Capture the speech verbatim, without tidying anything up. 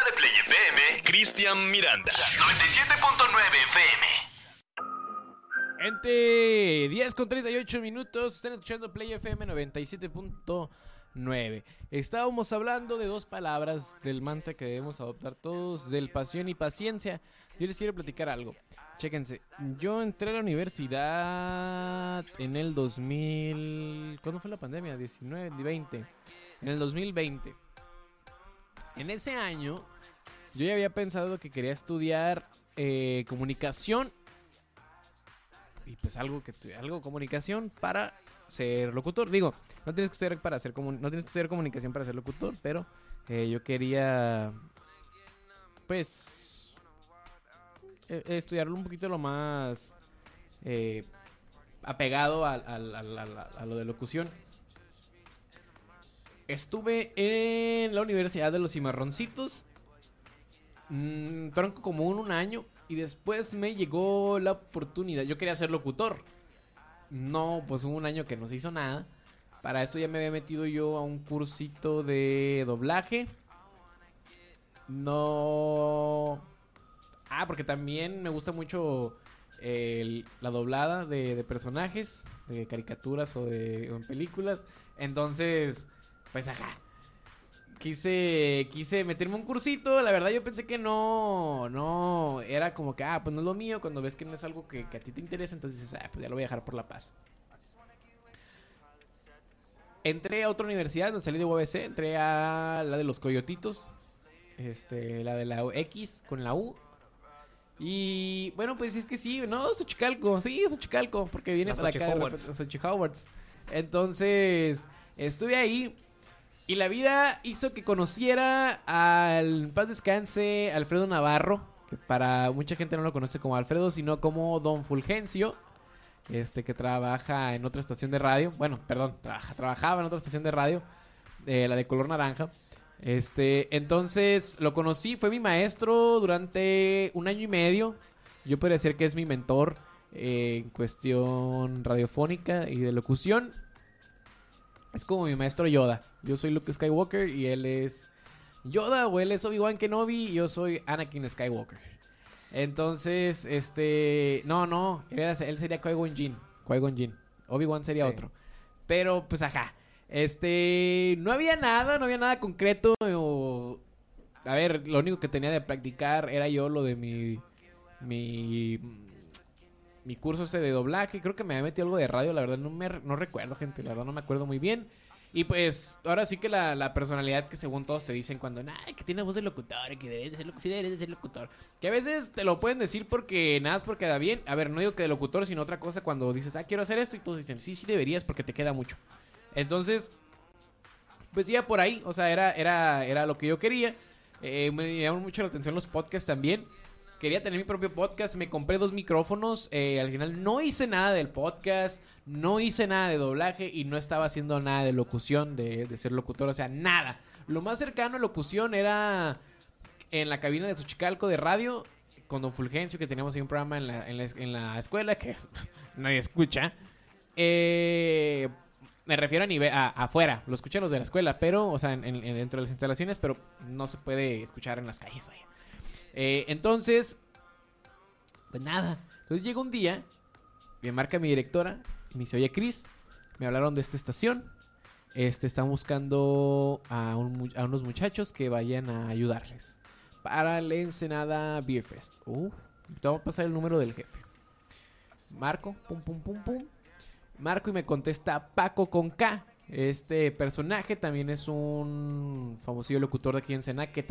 de Play F M, Cristian Miranda. noventa y siete punto nueve F M. Gente, diez con treinta y ocho minutos, están escuchando Play F M noventa y siete punto nueve. Estábamos hablando de dos palabras del mantra que debemos adoptar todos, del pasión y paciencia. Yo les quiero platicar algo. Chéquense, yo entré a la universidad en el dos mil... ¿Cuándo fue la pandemia? diecinueve, veinte. En el dos mil veinte. En ese año, yo ya había pensado que quería estudiar eh, comunicación. Y pues algo que algo comunicación para ser locutor. Digo, no tienes que estudiar para hacer comun- no tienes que estudiar comunicación para ser locutor, pero eh, yo quería pues eh, estudiarlo un poquito lo más eh, apegado a, a, a, a, a lo de locución. Estuve en la Universidad de los Cimarroncitos, mmm, tronco como un, un año. Y después me llegó la oportunidad. Yo quería ser locutor. No, pues hubo un año que no se hizo nada. Para esto ya me había metido yo a un cursito de doblaje. No... Ah, porque también me gusta mucho el, la doblada de, de personajes, de caricaturas o de o en películas. Entonces, pues ajá. Quise, quise meterme un cursito. La verdad yo pensé que no, no, era como que, ah, pues no es lo mío. Cuando ves que no es algo que, que a ti te interesa, entonces dices, ah, pues ya lo voy a dejar por la paz. Entré a otra universidad, no salí de U A B C, entré a la de los Coyotitos, este, la de la X con la U. Y bueno, pues es que sí, no, Xochicalco, sí, Xochicalco, porque viene La para acá, Xochihowards. Entonces, estuve ahí. Y la vida hizo que conociera al, en paz descanse, Alfredo Navarro, que para mucha gente no lo conoce como Alfredo, sino como Don Fulgencio, este que trabaja en otra estación de radio. Bueno, perdón, trabaja, trabajaba en otra estación de radio, eh, la de color naranja. Este, entonces lo conocí, fue mi maestro durante un año y medio. Yo podría decir que es mi mentor eh, en cuestión radiofónica y de locución. Es como mi maestro Yoda. Yo soy Luke Skywalker y él es Yoda, o él es Obi-Wan Kenobi y yo soy Anakin Skywalker. Entonces, este... No, no, él, era, él sería Qui-Gon Jinn. Qui-Gon Jinn. Obi-Wan sería sí. Otro. Pero, pues, ajá. Este... No había nada, no había nada concreto. O... A ver, lo único que tenía de practicar era yo lo de mi... Mi... Mi curso este de doblaje. Creo que me había metido algo de radio. La verdad no me no recuerdo, gente. La verdad no me acuerdo muy bien. Y pues ahora sí que la, la personalidad que según todos te dicen cuando nada, que tiene voz de locutor, que debes de ser locutor, sí debes de ser locutor. Que a veces te lo pueden decir porque nada más porque queda bien. A ver, no digo que de locutor, sino otra cosa cuando dices, ah, quiero hacer esto. Y todos dicen, sí, sí deberías porque te queda mucho. Entonces, pues iba por ahí. O sea, era, era, era lo que yo quería. Eh, me llaman mucho la atención los podcasts también. Quería tener mi propio podcast, me compré dos micrófonos, eh, al final no hice nada del podcast, no hice nada de doblaje y no estaba haciendo nada de locución, de, de ser locutor, o sea, nada. Lo más cercano a locución era en la cabina de Xochicalco de radio, con Don Fulgencio, que teníamos ahí un programa en la, en la, en la escuela que nadie escucha. Eh, me refiero a nivel, a, afuera, lo escuchan los de la escuela, pero, o sea, en, en, dentro de las instalaciones, pero no se puede escuchar en las calles, vaya. Eh, entonces, pues nada. Entonces llega un día, me marca mi directora y me dice, oye Cris, me hablaron de esta estación. Este, están buscando a, un, a unos muchachos que vayan a ayudarles para la Ensenada Beer Fest. Uf, te voy a pasar el número del jefe. Marco, pum, pum, pum, pum. Marco y me contesta Paco con K. Este personaje también es un famosillo locutor de aquí en Ensenada que